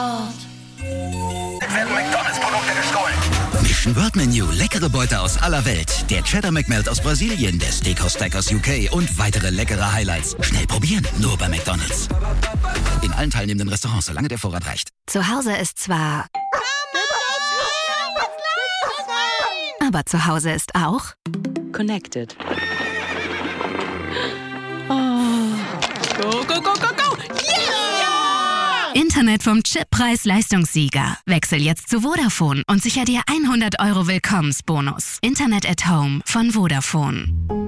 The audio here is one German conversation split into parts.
Werden McDonalds-Produkte gestohlen. Mission World Menu, leckere Beute aus aller Welt. Der Cheddar McMelt aus Brasilien, der Steakhouse Stack aus UK und weitere leckere Highlights. Schnell probieren, nur bei McDonalds. In allen teilnehmenden Restaurants, solange der Vorrat reicht. Zu Hause ist zwar... Aber zu Hause ist auch... Connected. Oh. Go, go, go, go, go! Yeah! Internet vom Chip-Preis-Leistungssieger. Wechsel jetzt zu Vodafone und sicher dir 100 € Willkommensbonus. Internet at Home von Vodafone.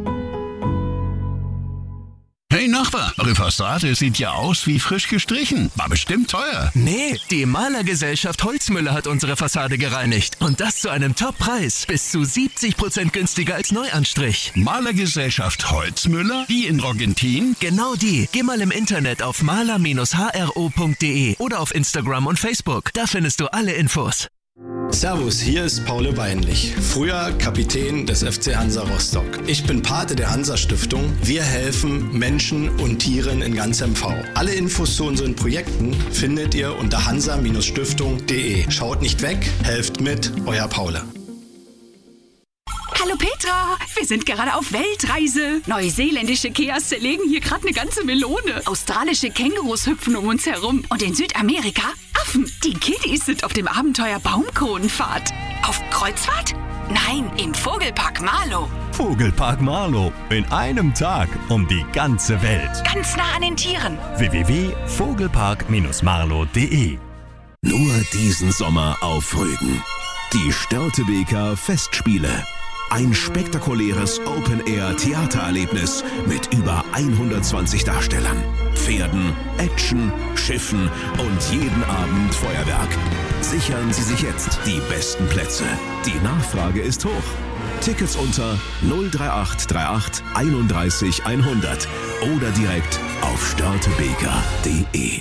Hey Nachbar, eure Fassade sieht ja aus wie frisch gestrichen. War bestimmt teuer. Nee, die Malergesellschaft Holzmüller hat unsere Fassade gereinigt. Und das zu einem Top-Preis. Bis zu 70% günstiger als Neuanstrich. Malergesellschaft Holzmüller? Die in Rogentin? Genau die. Geh mal im Internet auf maler-hro.de oder auf Instagram und Facebook. Da findest du alle Infos. Servus, hier ist Paul Weinlich, früher Kapitän des FC Hansa Rostock. Ich bin Pate der Hansa-Stiftung. Wir helfen Menschen und Tieren in ganz MV. Alle Infos zu unseren Projekten findet ihr unter hansa-stiftung.de. Schaut nicht weg, helft mit, euer Paul. Hallo Petra, wir sind gerade auf Weltreise. Neuseeländische Keas zerlegen hier gerade eine ganze Melone. Australische Kängurus hüpfen um uns herum. Und in Südamerika Affen. Die Kiddies sind auf dem Abenteuer Baumkronenfahrt. Auf Kreuzfahrt? Nein, im Vogelpark Marlow. Vogelpark Marlow. In einem Tag um die ganze Welt. Ganz nah an den Tieren. www.vogelpark-marlow.de. Nur diesen Sommer auf Rügen. Die Störtebeker Festspiele. Ein spektakuläres Open-Air-Theatererlebnis mit über 120 Darstellern, Pferden, Action, Schiffen und jeden Abend Feuerwerk. Sichern Sie sich jetzt die besten Plätze. Die Nachfrage ist hoch. Tickets unter 03838 31 100 oder direkt auf störtebeker.de.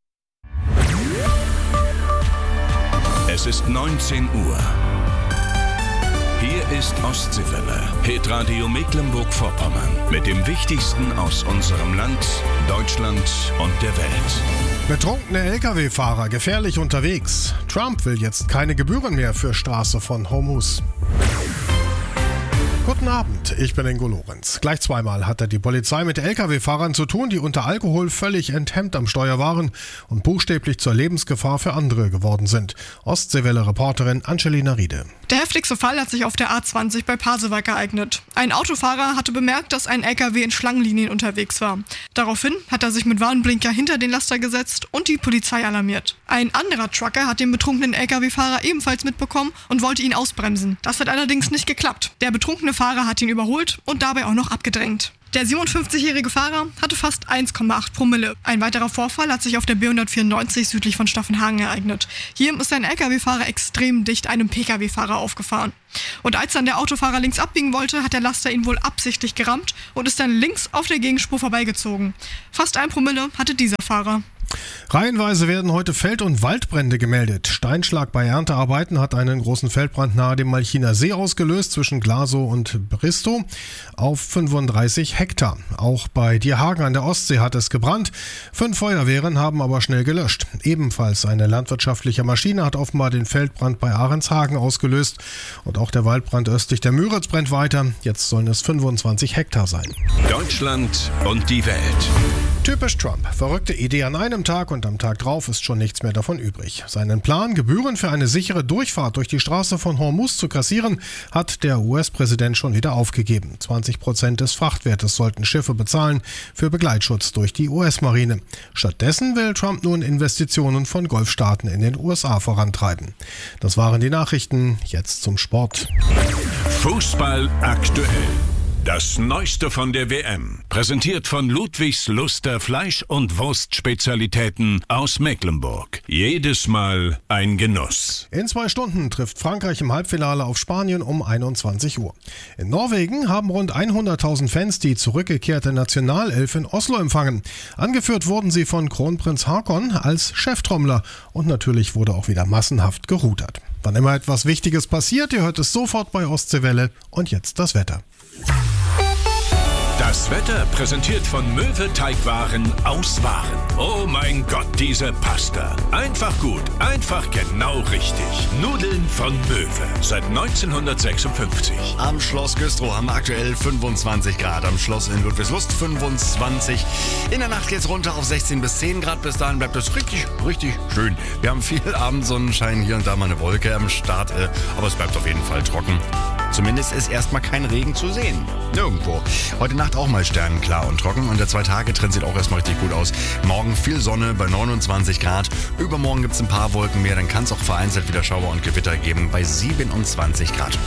Es ist 19 Uhr. Hier ist Ostseewelle, Hitradio Mecklenburg-Vorpommern, mit dem Wichtigsten aus unserem Land, Deutschland und der Welt. Betrunkene Lkw-Fahrer gefährlich unterwegs. Trump will jetzt keine Gebühren mehr für Straße von Hormuz. Guten Abend, ich bin Ingo Lorenz. Gleich zweimal hatte die Polizei mit Lkw-Fahrern zu tun, die unter Alkohol völlig enthemmt am Steuer waren und buchstäblich zur Lebensgefahr für andere geworden sind. Ostseewelle-Reporterin Angelina Riede. Der heftigste Fall hat sich auf der A20 bei Pasewalk ereignet. Ein Autofahrer hatte bemerkt, dass ein LKW in Schlangenlinien unterwegs war. Daraufhin hat er sich mit Warnblinker hinter den Laster gesetzt und die Polizei alarmiert. Ein anderer Trucker hat den betrunkenen LKW-Fahrer ebenfalls mitbekommen und wollte ihn ausbremsen. Das hat allerdings nicht geklappt. Der betrunkene Fahrer hat ihn überholt und dabei auch noch abgedrängt. Der 57-jährige Fahrer hatte fast 1,8 Promille. Ein weiterer Vorfall hat sich auf der B194 südlich von Staffenhagen ereignet. Hier ist ein LKW-Fahrer extrem dicht einem Pkw-Fahrer aufgefahren. Und als dann der Autofahrer links abbiegen wollte, hat der Laster ihn wohl absichtlich gerammt und ist dann links auf der Gegenspur vorbeigezogen. Fast 1 Promille hatte dieser Fahrer. Reihenweise werden heute Feld- und Waldbrände gemeldet. Steinschlag bei Erntearbeiten hat einen großen Feldbrand nahe dem Malchiner See ausgelöst, zwischen Glasow und Bristow auf 35 Hektar. Auch bei Dierhagen an der Ostsee hat es gebrannt. 5 Feuerwehren haben aber schnell gelöscht. Ebenfalls eine landwirtschaftliche Maschine hat offenbar den Feldbrand bei Ahrenshagen ausgelöst. Und auch der Waldbrand östlich der Müritz brennt weiter. Jetzt sollen es 25 Hektar sein. Deutschland und die Welt. Typisch Trump. Verrückte Idee an einem Tag und am Tag drauf ist schon nichts mehr davon übrig. Seinen Plan, Gebühren für eine sichere Durchfahrt durch die Straße von Hormuz zu kassieren, hat der US-Präsident schon wieder aufgegeben. 20% des Frachtwertes sollten Schiffe bezahlen für Begleitschutz durch die US-Marine. Stattdessen will Trump nun Investitionen von Golfstaaten in den USA vorantreiben. Das waren die Nachrichten. Jetzt zum Sport. Fußball aktuell. Das Neueste von der WM, präsentiert von Ludwigs Luster Fleisch- und Wurstspezialitäten aus Mecklenburg. Jedes Mal ein Genuss. In 2 Stunden trifft Frankreich im Halbfinale auf Spanien um 21 Uhr. In Norwegen haben rund 100.000 Fans die zurückgekehrte Nationalelf in Oslo empfangen. Angeführt wurden sie von Kronprinz Haakon als Cheftrommler und natürlich wurde auch wieder massenhaft gerudert. Wann immer etwas Wichtiges passiert, ihr hört es sofort bei Ostseewelle und jetzt das Wetter. Das Wetter präsentiert von Möwe Teigwaren aus Waren. Oh mein Gott, diese Pasta. Einfach gut, einfach genau richtig. Nudeln von Möwe. Seit 1956. Am Schloss Güstrow haben wir aktuell 25 Grad. Am Schloss in Ludwigslust 25. In der Nacht geht's runter auf 16 bis 10 Grad. Bis dahin bleibt es richtig, richtig schön. Wir haben viel Abendsonnenschein, hier und da mal eine Wolke am Start. Aber es bleibt auf jeden Fall trocken. Zumindest ist erstmal kein Regen zu sehen. Nirgendwo. Heute Nacht auch mal sternenklar und trocken und der 2-Tage-Trend sieht auch erstmal richtig gut aus. Morgen viel Sonne bei 29 Grad. Übermorgen gibt es ein paar Wolken mehr, dann kann es auch vereinzelt wieder Schauer und Gewitter geben bei 27 Grad.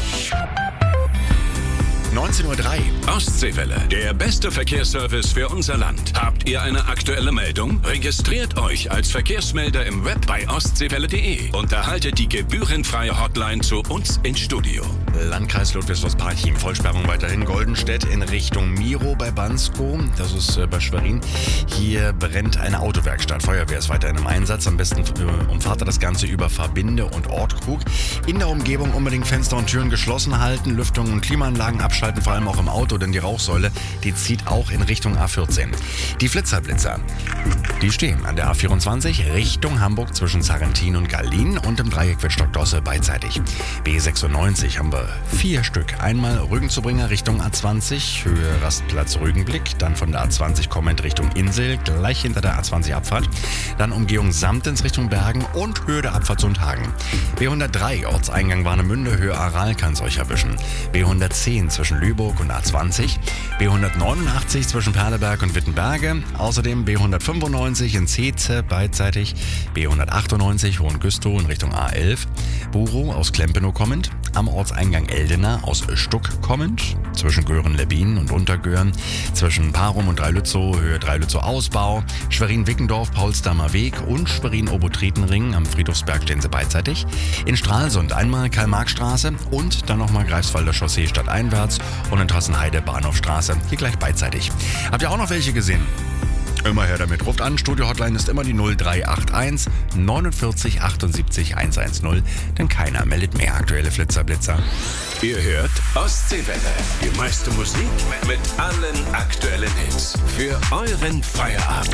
19:03 Uhr. Ostseewelle, der beste Verkehrsservice für unser Land. Habt ihr eine aktuelle Meldung? Registriert euch als Verkehrsmelder im Web bei ostseewelle.de und erhaltet die gebührenfreie Hotline zu uns ins Studio. Landkreis Ludwigslust-Parchim. Vollsperrung weiterhin. Goldenstedt in Richtung Miro bei Bansko. Das ist bei Schwerin. Hier brennt eine Autowerkstatt. Feuerwehr ist weiterhin im Einsatz. Am besten umfahrt ihr das Ganze über Verbinde und Ortkrug. In der Umgebung unbedingt Fenster und Türen geschlossen halten, Lüftung und Klimaanlagen abschalten, vor allem auch im Auto, denn die Rauchsäule, die zieht auch in Richtung A14. Die Flitzerblitzer, die stehen an der A24 Richtung Hamburg zwischen Sarrentin und Gallin und im Dreieck wird Stockdosse beidseitig. B96 haben wir 4 Stück. Einmal Rügenzubringer Richtung A20, Höhe Rastplatz Rügenblick, dann von der A20 kommend Richtung Insel, gleich hinter der A20 Abfahrt, dann Umgehung Samtens Richtung Bergen und Höhe der Abfahrt Sundhagen. B103 Ortseingang Warnemünde, Höhe Aral kann es euch erwischen. B110 zwischen Lübeck und A20, B189 zwischen Perleberg und Wittenberge, außerdem B195 in Zeetze beidseitig, B198 Hohengüstrow in Richtung A11, Buro aus Klempenow kommend, am Ortseingang Eldena aus Stuck kommend, zwischen Göhren-Lebbin und Untergöhren, zwischen Parum und Dreilützow, Höhe Dreilützow Ausbau, Schwerin-Wickendorf, Paulsdamer Weg und Schwerin-Obotritenring am Friedhofsberg stehen sie beidseitig, in Stralsund einmal Karl-Marx-Straße und dann nochmal Greifswalder Chaussee stadteinwärts und in Trassenheide Bahnhofstraße, hier gleich beidseitig. Habt ihr auch noch welche gesehen? Immer her damit. Ruft an. Studio-Hotline ist immer die 0381 49 78 110, denn keiner meldet mehr aktuelle Flitzer-Blitzer. Ihr hört Ostseewelle. Die meiste Musik mit allen aktuellen Hits. Für euren Feierabend.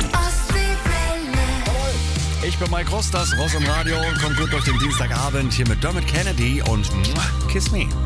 Ich bin Mike Ross, das Ross im Radio und kommt gut durch den Dienstagabend hier mit Dermot Kennedy und Kiss Me.